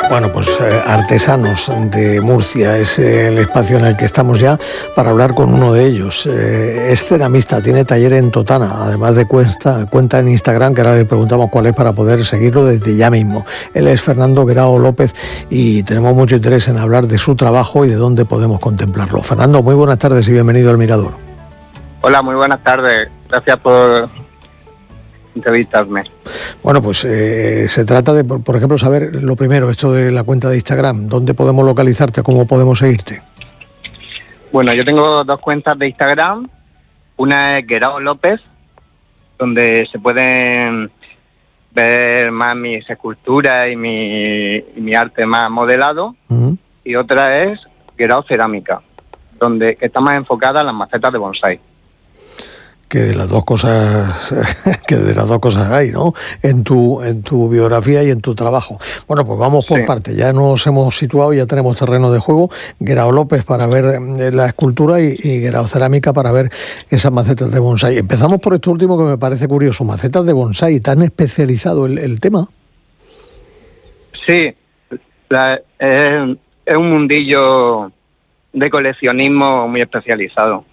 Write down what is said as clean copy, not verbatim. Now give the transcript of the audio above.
Bueno, pues Artesanos de Murcia es el espacio en el que estamos ya para hablar con uno de ellos. Es ceramista, tiene taller en Totana, además de cuenta en Instagram, que ahora le preguntamos cuál es para poder seguirlo desde ya mismo. Él es Fernando Guerao López y tenemos mucho interés en hablar de su trabajo y de dónde podemos contemplarlo. Fernando, muy buenas tardes y bienvenido al Mirador. Hola, muy buenas tardes. Gracias por entrevistarme. Bueno, pues se trata de, por ejemplo, saber lo primero, esto de la cuenta de Instagram. ¿Dónde podemos localizarte? ¿Cómo podemos seguirte? Bueno, yo tengo dos cuentas de Instagram. Una es Guerao López, donde se pueden ver más mis esculturas y mi arte más modelado. Uh-huh. Y otra es Guerao Cerámica, que está más enfocada en las macetas de bonsái. Que de las dos cosas hay, ¿no? En tu biografía y en tu trabajo. Bueno, pues vamos por partes. Ya nos hemos situado, ya tenemos terreno de juego. Guerao López para ver la escultura y Guerao Cerámica para ver esas macetas de bonsái. Empezamos por esto último que me parece curioso. Macetas de bonsái, ¿tan especializado el tema? Sí, es un mundillo de coleccionismo muy especializado.